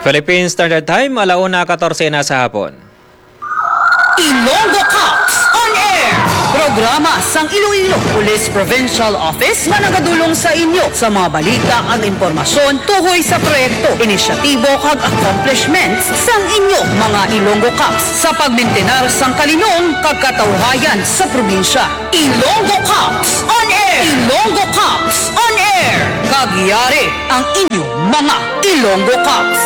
Philippine Standard Time, 1:14 na sa hapon. Ilonggo Cops on Air! Programa sang Iloilo Police Provincial Office na nagadulong sa inyo sa mga balita at impormasyon tuhoy sa proyekto, inisyatibo kag accomplishments sang inyo mga Ilonggo Cops sa pagmintenar sang kalinong kag katawhayan sa probinsya. Ilonggo Cops on Air! Ilonggo Cops on Air! Kagyari ang inyong mga Ilonggo Cops.